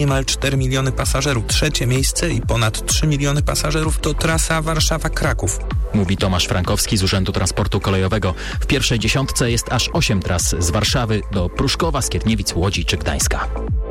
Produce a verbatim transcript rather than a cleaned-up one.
Niemal cztery miliony pasażerów. Trzecie miejsce i ponad trzy miliony pasażerów to trasa Warszawa-Kraków. Mówi Tomasz Frankowski z Urzędu Transportu Kolejowego. W pierwszej dziesiątce jest aż osiem tras z Warszawy do Pruszkowa, Skierniewic, Łodzi czy Gdańska.